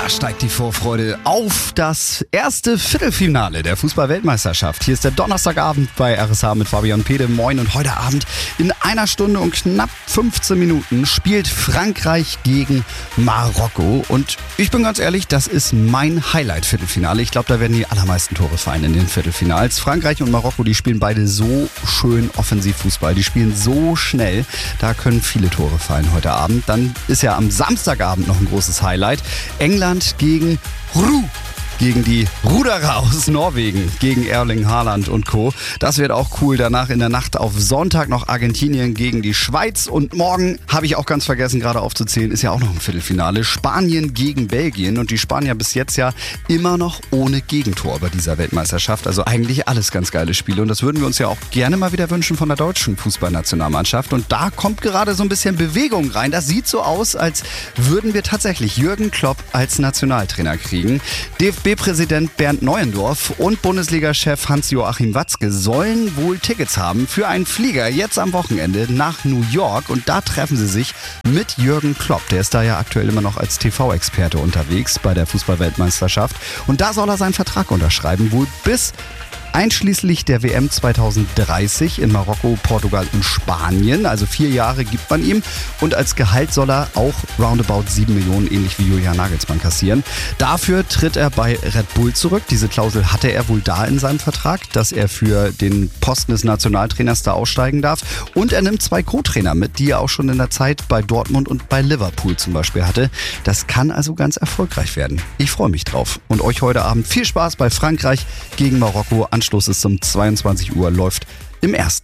Da steigt die Vorfreude auf das erste Viertelfinale der Fußball-Weltmeisterschaft. Hier ist der Donnerstagabend bei RSH mit Fabian Pede. Moin, und heute Abend in 1 Stunde und knapp 15 Minuten spielt Frankreich gegen Marokko. Und ich bin ganz ehrlich, das ist mein Highlight-Viertelfinale. Ich glaube, da werden die allermeisten Tore fallen in den Viertelfinals. Frankreich und Marokko, die spielen beide so schön Offensivfußball. Die spielen so schnell. Da können viele Tore fallen heute Abend. Dann ist ja am Samstagabend noch ein großes Highlight. England gegen die Ruderer aus Norwegen, gegen Erling Haaland und Co. Das wird auch cool. Danach in der Nacht auf Sonntag noch Argentinien gegen die Schweiz. Und morgen, habe ich auch ganz vergessen gerade aufzuzählen, ist ja auch noch ein Viertelfinale. Spanien gegen Belgien. Und die Spanier bis jetzt ja immer noch ohne Gegentor bei dieser Weltmeisterschaft. Also eigentlich alles ganz geile Spiele. Und das würden wir uns ja auch gerne mal wieder wünschen von der deutschen Fußballnationalmannschaft. Und da kommt gerade so ein bisschen Bewegung rein. Das sieht so aus, als würden wir tatsächlich Jürgen Klopp als Nationaltrainer kriegen. DFB-Präsident Bernd Neuendorf und Bundesliga-Chef Hans-Joachim Watzke sollen wohl Tickets haben für einen Flieger jetzt am Wochenende nach New York. Und da treffen sie sich mit Jürgen Klopp. Der ist da ja aktuell immer noch als TV-Experte unterwegs bei der Fußball-Weltmeisterschaft. Und da soll er seinen Vertrag unterschreiben, wohl bis einschließlich der WM 2030 in Marokko, Portugal und Spanien. Also 4 Jahre gibt man ihm. Und als Gehalt soll er auch roundabout 7 Millionen, ähnlich wie Julian Nagelsmann, kassieren. Dafür tritt er bei Red Bull zurück. Diese Klausel hatte er wohl da in seinem Vertrag, dass er für den Posten des Nationaltrainers da aussteigen darf. Und er nimmt 2 Co-Trainer mit, die er auch schon in der Zeit bei Dortmund und bei Liverpool zum Beispiel hatte. Das kann also ganz erfolgreich werden. Ich freue mich drauf. Und euch heute Abend viel Spaß bei Frankreich gegen Marokko. Anschluss ist um 22 Uhr, läuft im Ersten.